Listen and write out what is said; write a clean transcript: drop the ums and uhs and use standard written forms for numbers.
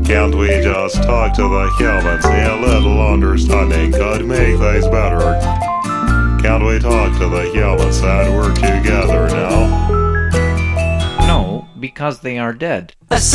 Can't we just talk to the humans? A little understanding could make things better. Can't we talk to the humans and work together now? No, because they are dead.